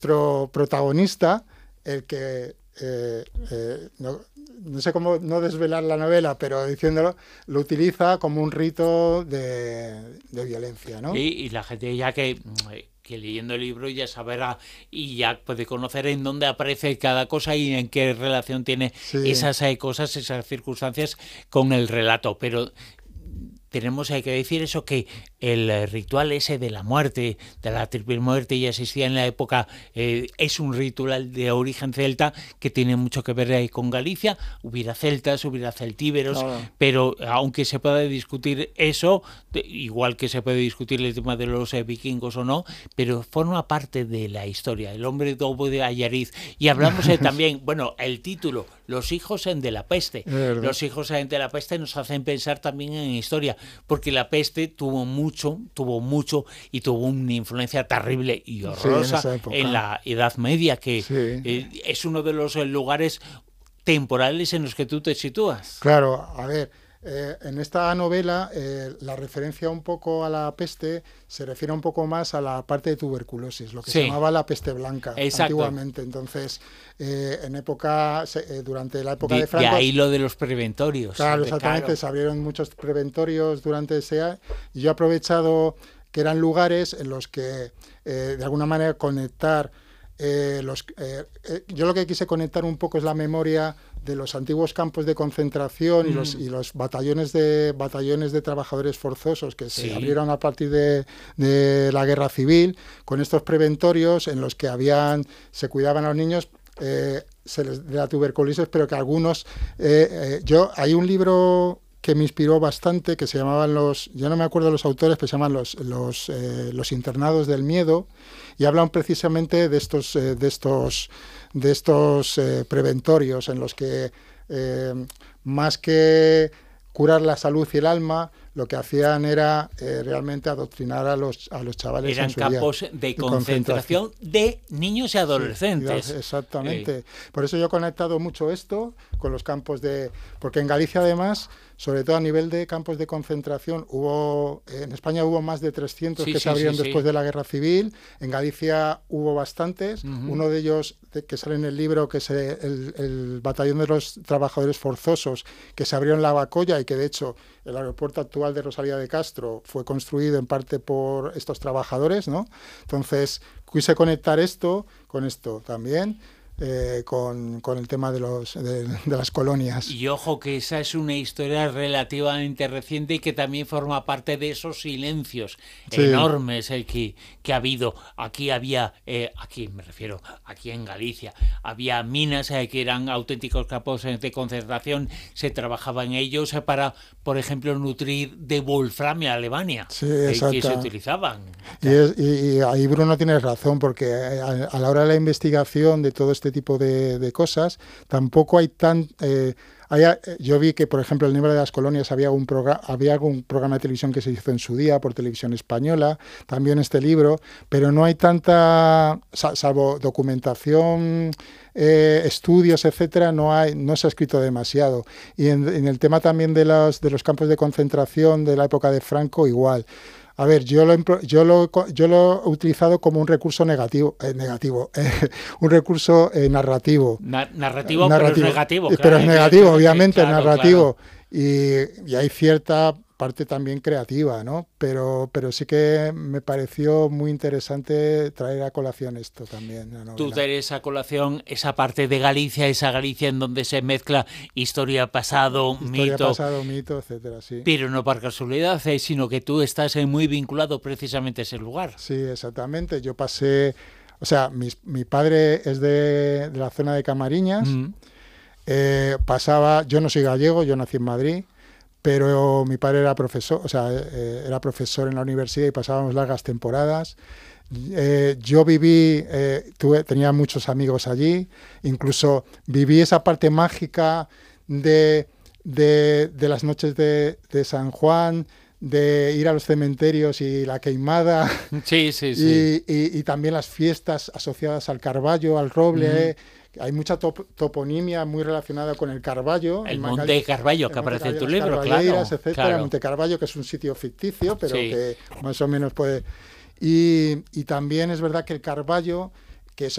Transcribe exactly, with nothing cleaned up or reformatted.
nuestro protagonista, el que, eh, eh, no, no sé cómo no desvelar la novela, pero diciéndolo, lo utiliza como un rito de, de violencia, ¿no? Y, y la gente ya que, que leyendo el libro ya sabrá y ya puede conocer en dónde aparece cada cosa y en qué relación tiene Sí. esas eh, cosas, esas circunstancias con el relato, pero... Tenemos hay que decir eso, que el ritual ese de la muerte, de la triple muerte, ya existía en la época, eh, es un ritual de origen celta que tiene mucho que ver ahí con Galicia. Hubiera celtas, hubiera celtíberos, claro. Pero aunque se pueda discutir eso, igual que se puede discutir el tema de los eh, vikingos o no, pero forma parte de la historia, el hombre lobo de Allariz. Y hablamos eh, también, bueno, el título, Los hijos en de la peste. Los hijos en de la peste nos hacen pensar también en historia, porque la peste tuvo mucho, tuvo mucho y tuvo una influencia terrible y horrorosa, sí, en, en la Edad Media, que sí. eh, es uno de los lugares temporales en los que tú te sitúas. Claro, a ver, eh, en esta novela eh, la referencia un poco a la peste se refiere un poco más a la parte de tuberculosis, lo que sí. se llamaba la peste blanca. Exacto. Antiguamente. Entonces, eh, en época, eh, durante la época de, de Franco... De ahí lo de los preventorios. Claro, exactamente, claro. Se abrieron muchos preventorios durante ese año y yo he aprovechado que eran lugares en los que, eh, de alguna manera, conectar... Eh, los, eh, eh, yo lo que quise conectar un poco es la memoria de los antiguos campos de concentración mm. y, los, y los batallones de batallones de trabajadores forzosos que se sí. abrieron a partir de, de la guerra civil, con estos preventorios en los que habían se cuidaban a los niños eh, se les, de la tuberculosis, pero que algunos... Eh, eh, yo hay un libro que me inspiró bastante, que se llamaban los, yo no me acuerdo de los autores, pero se llaman los, los, eh, los internados del miedo, y hablan precisamente de estos, eh, de estos, de estos eh, preventorios en los que eh, más que curar la salud y el alma, lo que hacían era eh, realmente adoctrinar a los, a los chavales. Eran en su campos día, de, de concentración, concentración de niños y adolescentes. Sí, exactamente. Eh. Por eso yo he conectado mucho esto con los campos de... Porque en Galicia, además, sobre todo a nivel de campos de concentración, hubo en España hubo más de trescientos sí, que sí, se abrieron sí, después sí. de la Guerra Civil. En Galicia hubo bastantes. Uh-huh. Uno de ellos, de, que sale en el libro, que es el, el Batallón de los Trabajadores Forzosos, que se abrió en Lavacolla y que, de hecho, el aeropuerto actual de Rosalía de Castro fue construido en parte por estos trabajadores, ¿no? Entonces, quise conectar esto con esto también. Eh, con, con el tema de, los, de, de las colonias. Y ojo que esa es una historia relativamente reciente y que también forma parte de esos silencios sí. enormes eh, que, que ha habido. Aquí había, eh, aquí me refiero, aquí en Galicia, había minas eh, que eran auténticos campos de concentración, se trabajaba en ellos eh, para, por ejemplo, nutrir de wolframio a Alemania, sí, eh, que se utilizaban. Y, es, y, y ahí Bruno tiene razón, porque a, a la hora de la investigación de todo este tipo de, de cosas, tampoco hay tan... Eh, hay, yo vi que, por ejemplo, el Niebla de las Colonias había un programa, había algún programa de televisión que se hizo en su día por Televisión Española, también este libro, pero no hay tanta, salvo documentación, eh, estudios, etcétera, no hay, no se ha escrito demasiado. Y en, en el tema también de los, de los campos de concentración de la época de Franco, igual. A ver, yo lo, yo lo, yo lo he utilizado como un recurso negativo, eh, negativo eh, un recurso eh, narrativo. Na narrativo, narrativo, pero es negativo. Pero claro, es negativo, obviamente, claro, narrativo. Claro. Y, y hay cierta parte también creativa, ¿no? Pero, pero sí que me pareció muy interesante traer a colación esto también. La Tú traes a colación esa parte de Galicia, esa Galicia en donde se mezcla historia, pasado, historia, mito. pasado, mito, etcétera, sí. Pero no por casualidad, eh, sino que tú estás eh, muy vinculado precisamente a ese lugar. Sí, exactamente. Yo pasé, o sea, mi, mi padre es de, de la zona de Camariñas. Mm. Eh, pasaba, yo no soy gallego, yo nací en Madrid. Pero mi padre era profesor, o sea, eh, era profesor en la universidad y pasábamos largas temporadas. Eh, yo viví, eh, tuve, tenía muchos amigos allí, incluso viví esa parte mágica de, de, de las noches de, de San Juan, de ir a los cementerios y la queimada. Sí, sí, sí. Y, y, y también las fiestas asociadas al carballo, al roble. Mm. Eh, Hay mucha top toponimia muy relacionada con el Carballo. El, el Monte de Carballo, que aparece en tu libro, claro. Etcétera, claro. Monte Carballo, que es un sitio ficticio, pero sí. que más o menos puede... Y, y también es verdad que el Carballo